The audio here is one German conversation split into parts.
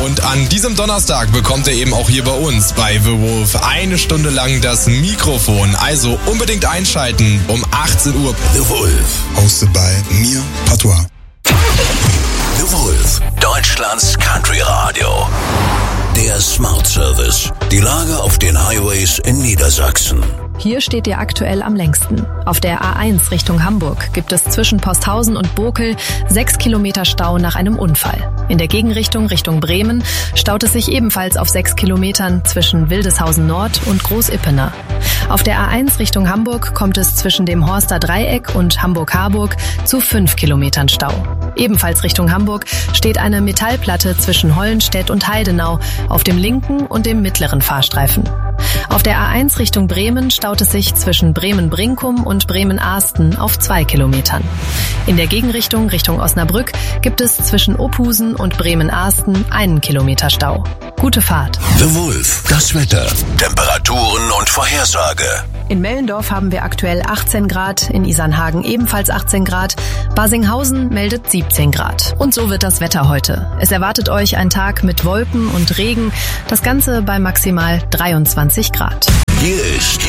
Und an diesem Donnerstag bekommt ihr eben auch hier bei uns bei The Wolf 1 Stunde lang das Mikrofon. Also unbedingt einschalten um 18 Uhr. The Wolf. Hosted by mir, Patois. The Wolf. Deutschlands Country Radio. Der Smart Service. Die Lage auf den Highways in Niedersachsen. Hier steht ihr aktuell am längsten. Auf der A1 Richtung Hamburg gibt es zwischen Posthausen und Bokel 6 Kilometer Stau nach einem Unfall. In der Gegenrichtung Richtung Bremen staut es sich ebenfalls auf 6 Kilometern zwischen Wildeshausen Nord und Großippener. Auf der A1 Richtung Hamburg kommt es zwischen dem Horster Dreieck und Hamburg-Harburg zu 5 Kilometern Stau. Ebenfalls Richtung Hamburg steht eine Metallplatte zwischen Hollenstedt und Heidenau auf dem linken und dem mittleren Fahrstreifen. Auf der A1 Richtung Bremen staut es sich zwischen Bremen-Brinkum und Bremen-Ahsten auf 2 Kilometern. In der Gegenrichtung Richtung Osnabrück gibt es zwischen Ophusen und Bremen-Ahsten 1 Kilometer Stau. Gute Fahrt. The Wolf. Das Wetter. Temperaturen und Vorhersage. In Mellendorf haben wir aktuell 18 Grad, in Isernhagen ebenfalls 18 Grad, Basinghausen meldet 17 Grad. Und so wird das Wetter heute. Es erwartet euch ein Tag mit Wolken und Regen, das Ganze bei maximal 23 Grad. Hier ist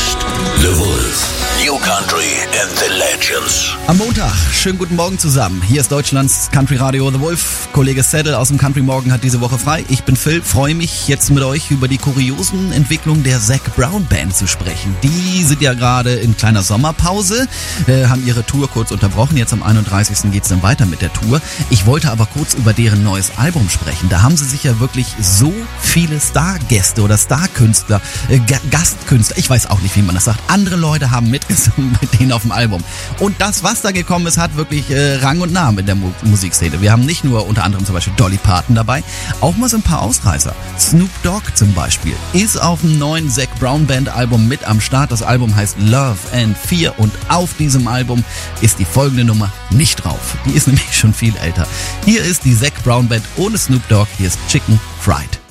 The Wolf. New Country and the Legends. Am Montag, schönen guten Morgen zusammen. Hier ist Deutschlands Country Radio The Wolf. Kollege Saddle aus dem Country Morgen hat diese Woche frei. Ich bin Phil, freue mich jetzt mit euch über die kuriosen Entwicklungen der Zac Brown Band zu sprechen. Die sind ja gerade in kleiner Sommerpause, haben ihre Tour kurz unterbrochen. Jetzt am 31. geht's dann weiter mit der Tour. Ich wollte aber kurz über deren neues Album sprechen. Da haben sie sich ja wirklich so viele Stargäste oder Starkünstler, Gastkünstler, ich weiß auch nicht, wie man das sagt. Andere Leute haben mitgesungen mit denen auf dem Album. Und das, was da gekommen ist, hat wirklich Rang und Namen in der Musikszene. Wir haben nicht nur unter anderem zum Beispiel Dolly Parton dabei, auch mal so ein paar Ausreißer. Snoop Dogg zum Beispiel ist auf dem neuen Zac Brown Band Album mit am Start. Das Album heißt Love and Fear und auf diesem Album ist die folgende Nummer nicht drauf. Die ist nämlich schon viel älter. Hier ist die Zac Brown Band ohne Snoop Dogg. Hier ist Chicken Fried.